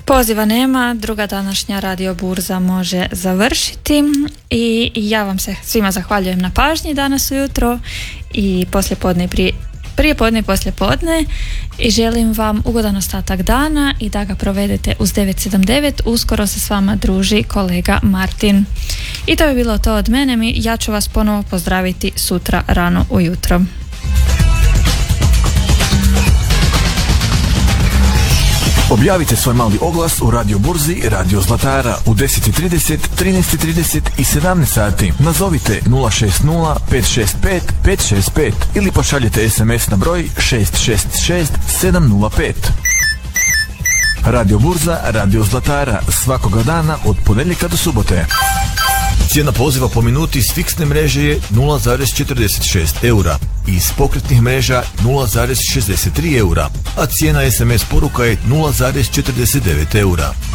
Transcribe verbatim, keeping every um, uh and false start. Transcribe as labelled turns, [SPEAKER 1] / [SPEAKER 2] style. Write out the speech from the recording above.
[SPEAKER 1] Poziva nema, druga današnja radio burza može završiti i ja vam se svima zahvaljujem na pažnji danas ujutro i poslijepodne i prije, prije podne i poslije podne i želim vam ugodan ostatak dana i da ga provedete uz devet sedam devet. Uskoro se s vama druži kolega Martin. I to bi bilo to od mene, ja ću vas ponovo pozdraviti sutra rano ujutro.
[SPEAKER 2] Objavite svoj mali oglas u Radio Burzi Radio Zlatara u deset trideset, trinaest trideset i sedamnaest sati. Nazovite nula šest nula pet šest pet pet šest pet ili pošaljite es em es na broj šest šest šest sedam nula pet. Radio Burza Radio Zlatara svakoga dana od ponedjeljka do subote. Cijena poziva po minuti s fiksne mreže je nula zarez četrdeset šest eura i iz pokretnih mreža nula zarez šezdeset tri eura, a cijena es em es poruka je nula zarez četrdeset devet eura.